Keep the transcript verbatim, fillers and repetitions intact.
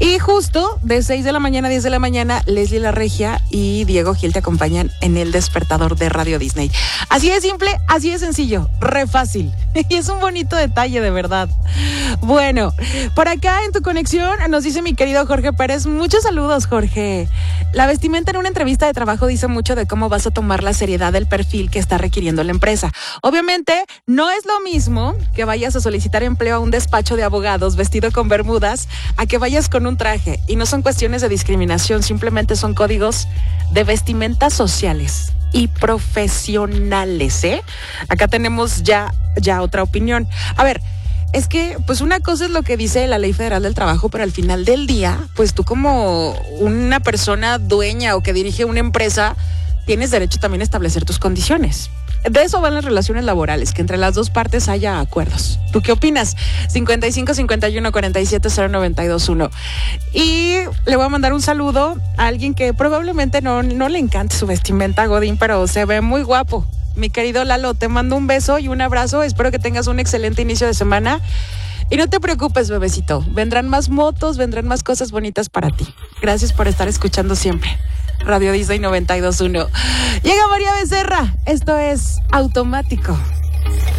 Y justo de seis de la mañana a diez de la mañana, Leslie La Regia y Diego Gil te acompañan en El Despertador de Radio Disney. Así de simple, así de sencillo, re fácil. Y es un bonito detalle, de verdad. Bueno, por acá en tu conexión nos dice mi querido Jorge Pérez. Muchos saludos, Jorge. La vestimenta en una entrevista de trabajo dice mucho de cómo vas a tomar la seriedad del perfil que está requiriendo la empresa. Obviamente, no es lo mismo que vayas a solicitar empleo a un despacho de abogados vestido con bermudas a que vayas con un traje. Y no son cuestiones de discriminación, simplemente son códigos de vestimenta sociales y profesionales, ¿eh? Acá tenemos ya, ya otra opinión. A ver, es que, pues una cosa es lo que dice la Ley Federal del Trabajo, pero al final del día, pues tú como una persona dueña o que dirige una empresa, tienes derecho también a establecer tus condiciones. De eso van las relaciones laborales, que entre las dos partes haya acuerdos. ¿Tú qué opinas? cincuenta y cinco, cincuenta y uno, cuarenta y siete, cero noventa y dos uno. Y le voy a mandar un saludo a alguien que probablemente no, no le encante su vestimenta, Godín, pero se ve muy guapo. Mi querido Lalo, te mando un beso y un abrazo. Espero que tengas un excelente inicio de semana. Y no te preocupes, bebecito. Vendrán más motos, vendrán más cosas bonitas para ti. Gracias por estar escuchando siempre Radio Disney noventa y dos punto uno. Llega María Becerra. Esto es Automático.